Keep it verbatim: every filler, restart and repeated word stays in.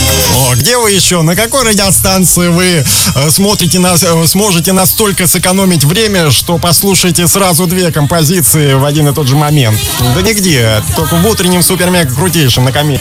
О, где вы еще? На какой радиостанции вы э, смотрите нас, э, сможете настолько сэкономить время, что послушаете сразу две композиции в один и тот же момент? Да нигде, только в утреннем супер-мега крутейшем на Комедии.